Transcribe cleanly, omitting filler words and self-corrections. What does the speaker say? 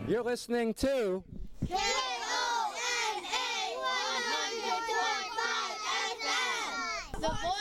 You're listening to KONA 100.5 FM, the voice